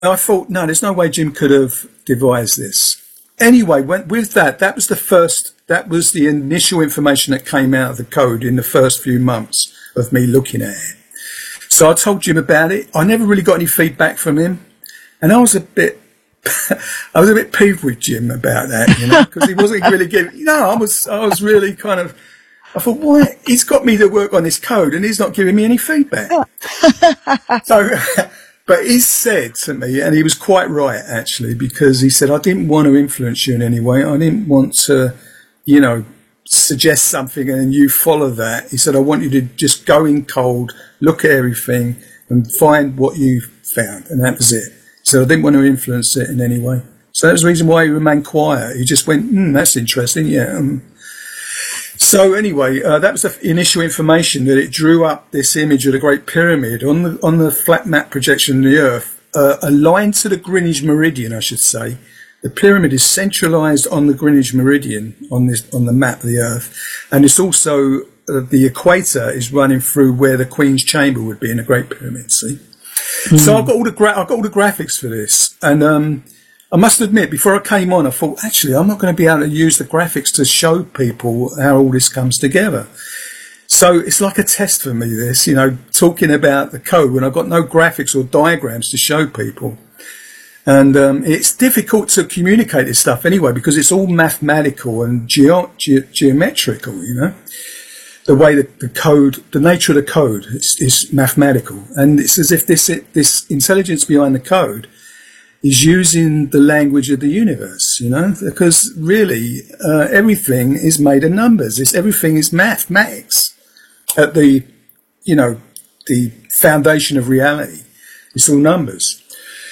I thought, no, there's no way Jim could have devised this. Anyway, with that, that was the initial information that came out of the code in the first few months of me looking at it. So I told Jim about it. I never really got any feedback from him. And I was a bit peeved with Jim about that, because he wasn't really giving, I was really kind of, I thought, why? He's got me to work on this code and he's not giving me any feedback. So, but he said to me, and he was quite right actually, because he said, I didn't want to influence you in any way. I didn't want to, suggest something and you follow that. He said, I want you to just go in cold, look at everything and find what you found. And that was it. So I didn't want to influence it in any way. So that was the reason why he remained quiet. He just went, that's interesting. Yeah. So anyway, that was the initial information, that it drew up this image of the Great Pyramid on the flat map projection of the Earth, aligned to the Greenwich Meridian, I should say. The pyramid is centralised on the Greenwich Meridian on the map of the Earth, and it's also the equator is running through where the Queen's Chamber would be in the Great Pyramid. See, so I've got all the graphics for this, and I must admit, before I came on, I thought, actually, I'm not going to be able to use the graphics to show people how all this comes together. So it's like a test for me, this, talking about the code when I've got no graphics or diagrams to show people. And it's difficult to communicate this stuff anyway, because it's all mathematical and geometrical, The way that the code, the nature of the code is mathematical. And it's as if this intelligence behind the code is using the language of the universe, because really everything is made of numbers. Everything is mathematics at the foundation of reality. It's all numbers.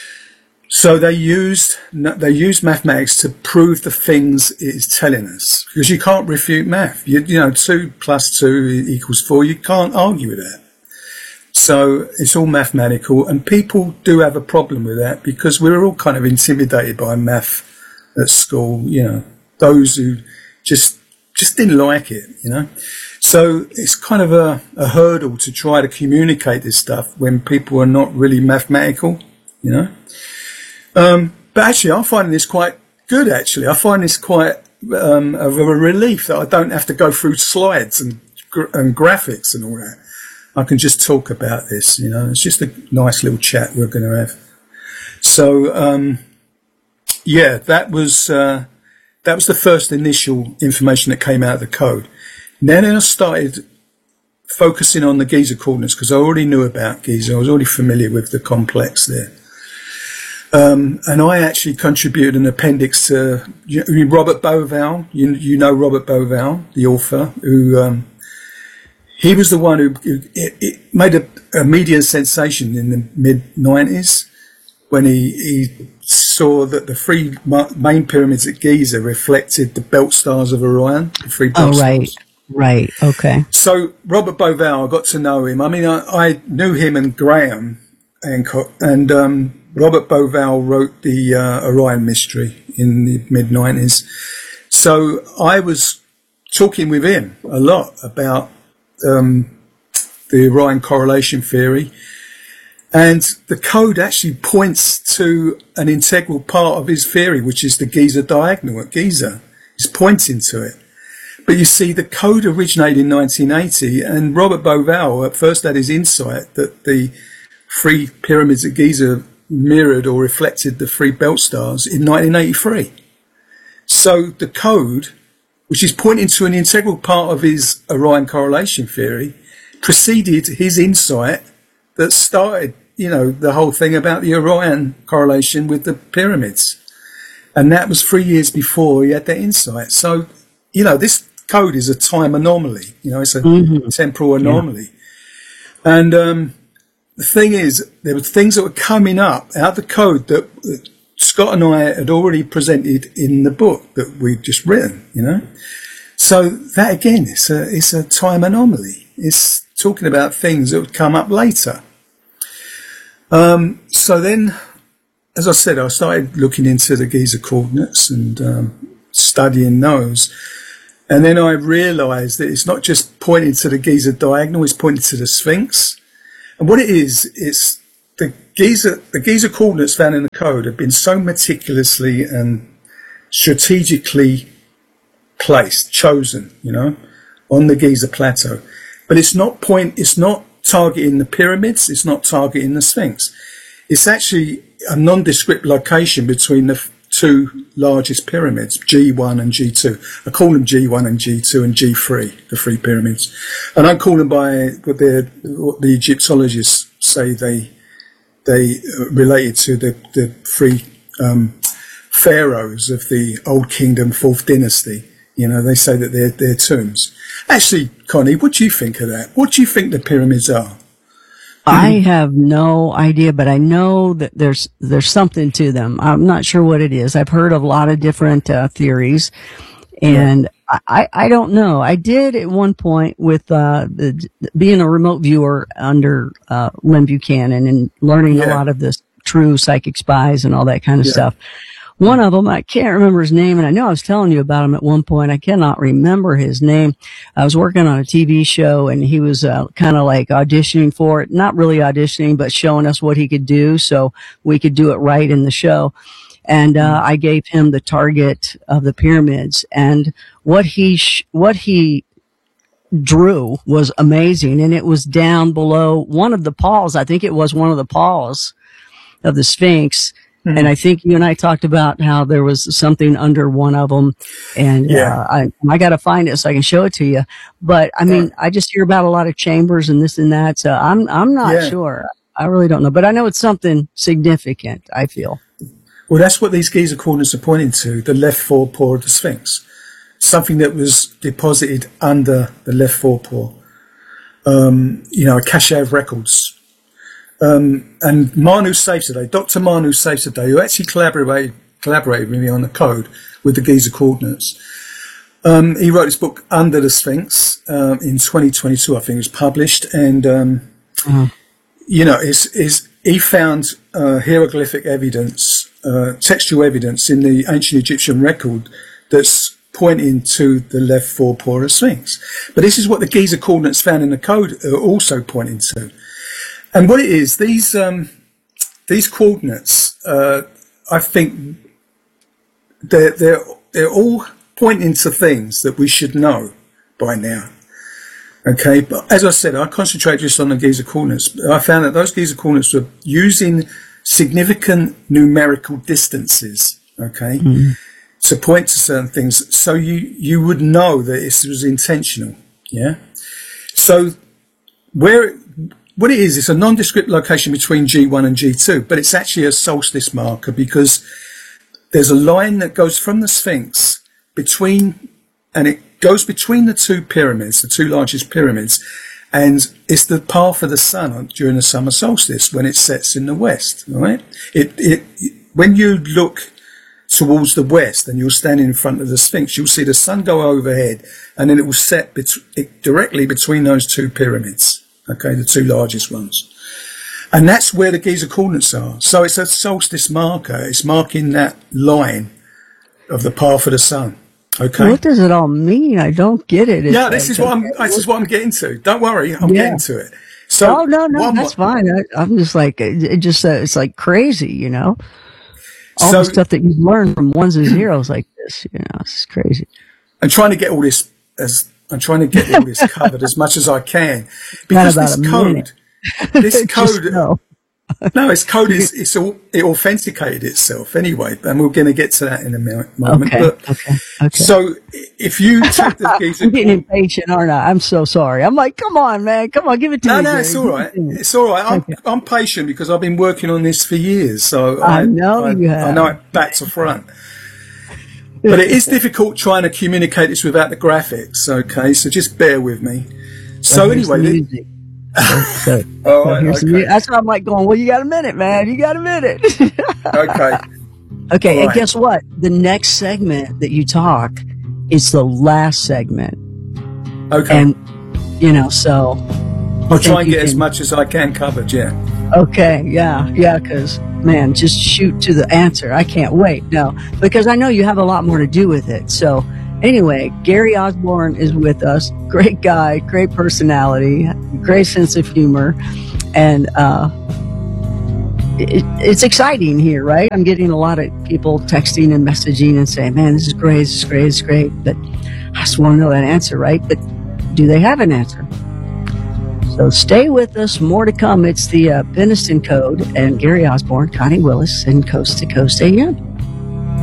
So they used mathematics to prove the things it is telling us, because you can't refute math. 2 plus 2 equals 4. You can't argue with that. So it's all mathematical, and people do have a problem with that because we're all kind of intimidated by math at school, those who just didn't like it, So it's kind of a hurdle to try to communicate this stuff when people are not really mathematical, But actually, I'm finding this quite good, actually. I find this quite of a relief that I don't have to go through slides and graphics and all that. I can just talk about this, It's just a nice little chat we're going to have. So, that was the first initial information that came out of the code. Then I started focusing on the Giza coordinates because I already knew about Giza. I was already familiar with the complex there. And I actually contributed an appendix to Robert Bauval. You know Robert Bauval, the author, who he was the one who it made a media sensation in the mid-90s when he saw that the 3 main pyramids at Giza reflected the belt stars of Orion, the 3 belt stars. Right, okay. So Robert Bauval, I got to know him. I mean, I knew him and Graham Hancock, and Robert Bauval wrote the Orion Mystery in the mid-90s. So I was talking with him a lot about the Orion correlation theory, and the code actually points to an integral part of his theory, which is the Giza diagonal at Giza. It's pointing to it. But you see, the code originated in 1980, and Robert Bauval at first had his insight that the 3 pyramids at Giza mirrored or reflected the 3 belt stars in 1983. So the code, which is pointing to an integral part of his Orion correlation theory, preceded his insight that started, the whole thing about the Orion correlation with the pyramids. And that was 3 years before he had that insight. So, this code is a time anomaly. It's a temporal anomaly. Yeah. And the thing is, there were things that were coming up out of the code that Scott and I had already presented in the book that we'd just written, So that, again, it's a time anomaly. It's talking about things that would come up later. So then, as I said, I started looking into the Giza coordinates and studying those. And then I realised that it's not just pointing to the Giza diagonal, it's pointing to the Sphinx. And what it is, it's the the Giza coordinates found in the code have been so meticulously and strategically chosen, on the Giza plateau. But it's not targeting the pyramids, it's not targeting the Sphinx. It's actually a nondescript location between the two largest pyramids, G1 and G2. I call them G1 and G2 and G3, the three pyramids. And I call them by what the Egyptologists say they related to the three pharaohs of the Old Kingdom, 4th dynasty. They say that they're tombs. Actually, Connie, what do you think of that? What do you think the pyramids are? I have no idea, but I know that there's something to them. I'm not sure what it is. I've heard of a lot of different theories, and I don't know. I did at one point with being a remote viewer under Lynn Buchanan and learning a lot of this true psychic spies and all that kind of stuff. One of them, I can't remember his name, and I know I was telling you about him at one point. I cannot remember his name. I was working on a TV show, and he was kind of like auditioning for it. Not really auditioning, but showing us what he could do so we could do it right in the show. And I gave him the target of the pyramids, and what he drew was amazing, and it was down below one of the paws. I think it was one of the paws of the Sphinx. And I think you and I talked about how there was something under one of them, and I got to find it so I can show it to you. But I mean, I just hear about a lot of chambers and this and that, so I'm not sure. I really don't know, but I know it's something significant. I feel. Well, that's what these Giza coordinates are pointing to: the left forepaw of the Sphinx, something that was deposited under the left forepaw. A cache of records. And Manu Safzadeh, Dr. Manu Safzadeh, who actually collaborated with me on the code with the Giza coordinates. He wrote this book, Under the Sphinx, in 2022, I think it was published. And, he found hieroglyphic evidence, textual evidence in the ancient Egyptian record that's pointing to the left forepaw of the Sphinx. But this is what the Giza coordinates found in the code are also pointing to. And what it is, these coordinates, I think they're all pointing to things that we should know by now. Okay, but as I said, I concentrate just on the Giza coordinates. I found that those Giza coordinates were using significant numerical distances, okay, to point to certain things, so you would know that this was intentional. Yeah. So what it is, it's a nondescript location between G1 and G2, but it's actually a solstice marker because there's a line that goes from the Sphinx and it goes between the two pyramids, the two largest pyramids, and it's the path of the sun during the summer solstice when it sets in the west, right? When you look towards the west and you're standing in front of the Sphinx, you'll see the sun go overhead and then it will set directly between those two pyramids. Okay, the two largest ones. And that's where the Giza coordinates are. So it's a solstice marker. It's marking that line of the path of the sun. Okay. What does it all mean? I don't get it. This is what I'm getting to. Don't worry, I'm getting to it. So no, that's fine. I'm just like, it's like crazy, All the stuff that you learn from ones and zeros like this, it's crazy. I'm trying to get all this covered as much as I can, because it authenticated itself anyway, and we're going to get to that in a moment. Okay. So if you take the Giza, I'm getting impatient, aren't I? I'm so sorry. I'm like, come on, man, give it to me. No, it's all right. It's all right. I'm patient because I've been working on this for years, so I know you have. I know it back to front. But it is difficult trying to communicate this without the graphics, okay? So just bear with me. So anyway... That's why I'm like going, well, you got a minute, man. You got a minute. Okay. Okay, and guess what? The next segment that you talk is the last segment. Okay. And, so... I'll try and get as much as I can covered, yeah. Okay, yeah, because, man, just shoot to the answer. I can't wait. No, because I know you have a lot more to do with it. So, anyway, Gary Osborne is with us. Great guy, great personality, great sense of humor. And it's exciting here, right? I'm getting a lot of people texting and messaging and saying, man, this is great, this is great, this is great. But I just want to know that answer, right? But do they have an answer? So stay with us. More to come. It's the Peniston Code and Gary Osborne, Connie Willis, and Coast to Coast AM.